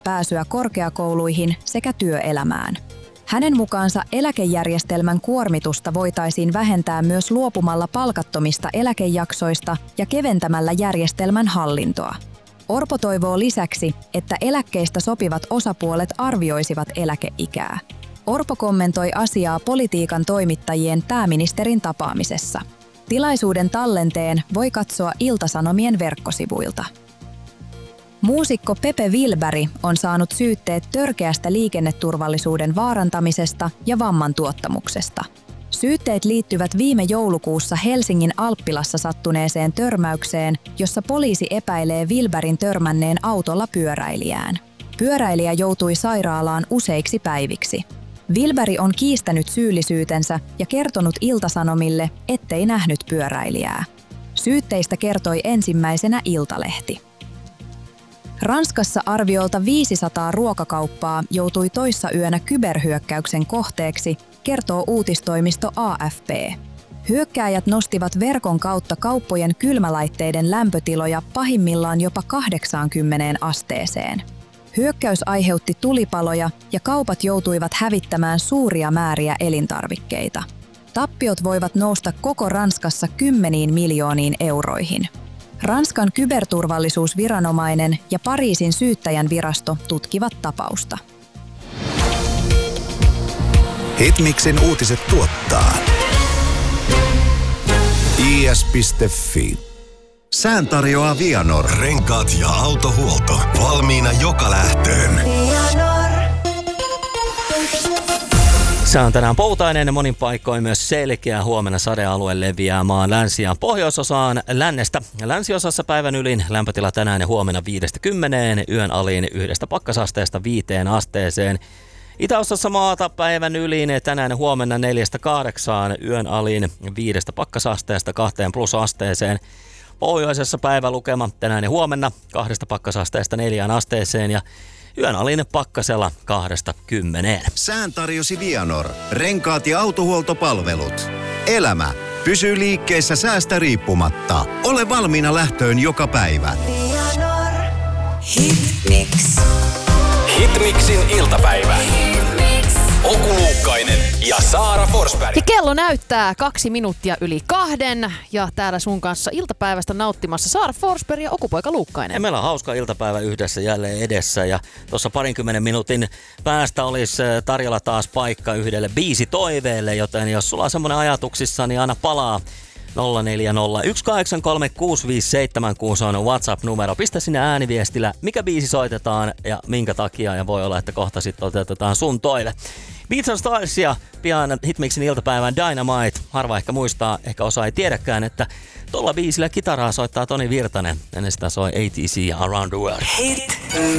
pääsyä korkeakouluihin sekä työelämään. Hänen mukaansa eläkejärjestelmän kuormitusta voitaisiin vähentää myös luopumalla palkattomista eläkejaksoista ja keventämällä järjestelmän hallintoa. Orpo toivoo lisäksi, että eläkkeistä sopivat osapuolet arvioisivat eläkeikää. Orpo kommentoi asiaa politiikan toimittajien pääministerin tapaamisessa. Tilaisuuden tallenteen voi katsoa Ilta-Sanomien verkkosivuilta. Muusikko Pepe Wilberg on saanut syytteet törkeästä liikenneturvallisuuden vaarantamisesta ja vammantuottamuksesta. Syytteet liittyvät viime joulukuussa Helsingin Alppilassa sattuneeseen törmäykseen, jossa poliisi epäilee Wilbergin törmänneen autolla pyöräilijään. Pyöräilijä joutui sairaalaan useiksi päiviksi. Wilberg on kiistänyt syyllisyytensä ja kertonut Ilta-Sanomille, ettei nähnyt pyöräilijää. Syytteistä kertoi ensimmäisenä Iltalehti. Ranskassa arviolta 500 ruokakauppaa joutui toissa yönä kyberhyökkäyksen kohteeksi, kertoo uutistoimisto AFP. Hyökkääjät nostivat verkon kautta kauppojen kylmälaitteiden lämpötiloja pahimmillaan jopa 80 asteeseen. Hyökkäys aiheutti tulipaloja ja kaupat joutuivat hävittämään suuria määriä elintarvikkeita. Tappiot voivat nousta koko Ranskassa 10 miljooniin euroihin. Ranskan kyberturvallisuusviranomainen ja Pariisin syyttäjän virasto tutkivat tapausta. Hitmixin uutiset tuottaa is.fi. Sään tarjoaa Vianor. Renkaat ja autohuolto. Valmiina joka lähtöön. Sää on tänään poutainen, monin paikoin myös selkeä. Huomenna sadealue leviää maan länsi- ja pohjoisosaan lännestä. Länsiosassa päivän ylin lämpötila tänään ja huomenna 5-10, yön alin 1 pakkasasteesta 5 asteeseen. Itäosassa maata päivän ylin tänään ja huomenna 4-8, yön alin 5 pakkasasteesta 2 plusasteeseen. Pohjoisessa päivälukema tänään ja huomenna 2 pakkasasteesta 4 asteeseen ja yön alin pakkasella 2-10. Sään tarjosi Vianor. Renkaat ja autohuoltopalvelut. Elämä pysyy liikkeessä säästä riippumatta. Ole valmiina lähtöön joka päivä. Vianor. Hitmix. Hitmixin iltapäivä. Oku Luukkainen ja Saara Forsberg. Ja kello näyttää 2 minuuttia yli 2 ja täällä sun kanssa iltapäivästä nauttimassa Saara Forsberg ja Okupoika Luukkainen. Ja meillä on hauska iltapäivä yhdessä jälleen edessä ja tuossa 20 minuutin päästä olisi tarjolla taas paikka yhdelle biisitoiveelle, joten jos sulla on semmoinen ajatuksissa, niin anna palaa. 0401836576 on WhatsApp-numero. Pistä sinne ääniviestillä, mikä biisi soitetaan ja minkä takia, ja voi olla, että kohta sitten toteutetaan sun toive. Beats and Stylesia pian Hitmixin iltapäivän Dynamite. Harva ehkä muistaa, ehkä osa ei tiedäkään, että tuolla biisillä kitaraa soittaa Toni Virtanen. Ennen sitä soi ATC ja Around the World. Hitmix.